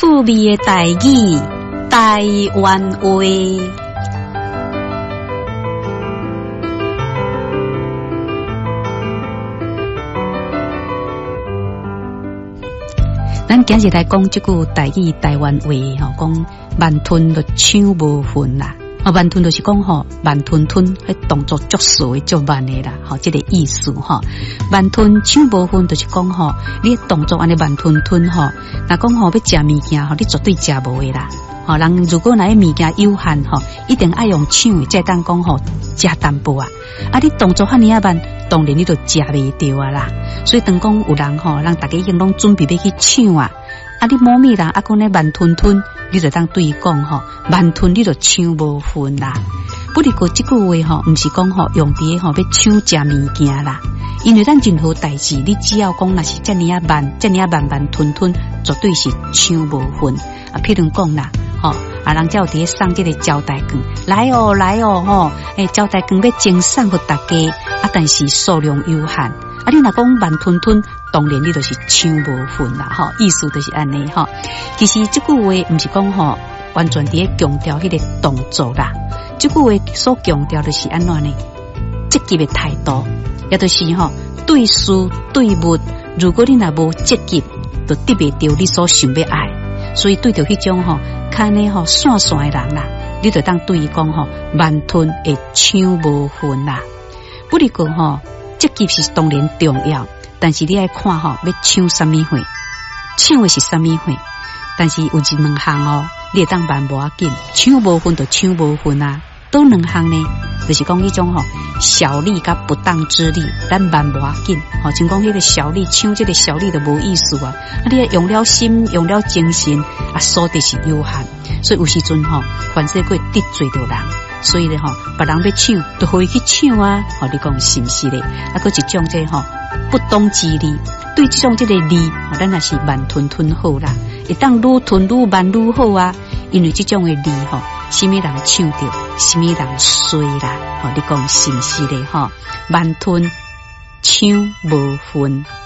趣味的台语，台湾话。咱今日来讲这句台语台湾话吼，讲慢吞就抢无分啦。慢吞就是讲吼，慢吞吞，迄动作足速的足慢的啦。吼，这个意思吼，慢吞抢无分就是讲吼，你动作安尼慢吞吞吼，那讲吼要食物件吼，你绝对食无的啦。吼，人如果那物件有限吼，一定爱用抢的，才当讲吼食淡薄啊。啊，你动作遐尼啊慢，当然你就食袂着啊啦。所以当讲有人吼，人大家已经拢准备要去抢啊。啊，你某物人啊讲咧慢吞吞，你就当对伊讲吼，慢吞你就抢无分啦。不过这句话吼，唔是讲吼用伫吼要抢食物件啦，因为咱任何代志，你只要讲那是遮尼啊慢，遮尼啊慢慢吞吞，绝对是抢无分啊。譬如讲啦，吼啊，人家有伫送这个招待券，来哦来哦吼，招待券要赠送给大家啊，但是数量有限。啊，你若讲慢吞吞，当然你就是抢无分啦，吼，意思就是安尼吼。其实这句话唔是讲吼，完全伫强调迄个动作啦。这句话所强调的是安怎呢？积极的态度，也就是吼对事对物，如果你若无积极，就得袂到你所想要爱。所以对着迄种吼，看呢吼散散的人啦，你就当对伊讲吼，慢吞会抢无分啦。不过吼。积极是当然重要，但是你爱看吼，要抢什么货，抢的是什么货。但是有一两项哦，你会当慢无要紧，抢无分就抢无分啊。都两项呢，就是讲迄种吼小利甲不当之利，咱慢无要紧。吼，像讲迄个小利抢这个小利就无意思啊。啊，你用了心，用了精神，啊，所得是有限，所以有时阵吼，凡事会得罪到人。所以咧吼，别人要抢，就可以去抢啊！吼，你讲是不是咧？啊，个一种这吼不当之利，对这种这个利，咱也是慢吞吞好啦。一旦愈吞愈慢愈好啊，因为这种的利吼，什么人抢到，什么人衰啦。吼，你讲是不是咧？吼，慢吞抢无分。